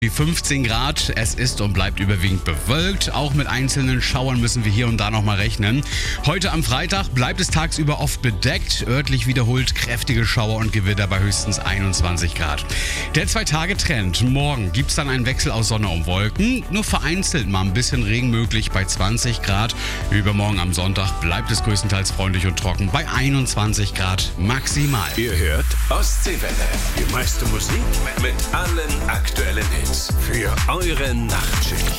Die 15 Grad, es ist und bleibt überwiegend bewölkt. Auch mit einzelnen Schauern müssen wir hier und da nochmal rechnen. Heute am Freitag bleibt es tagsüber oft bedeckt. Örtlich wiederholt kräftige Schauer und Gewitter bei höchstens 21 Grad. Der 2-Tage-Trend. Morgen gibt es dann einen Wechsel aus Sonne und Wolken. Nur vereinzelt mal ein bisschen Regen möglich bei 20 Grad. Übermorgen am Sonntag bleibt es größtenteils freundlich und trocken bei 21 Grad maximal. Ihr hört Ostseewelle. Die meiste Musik mit allen aktuellen Hits. Für eure Nachtschicht.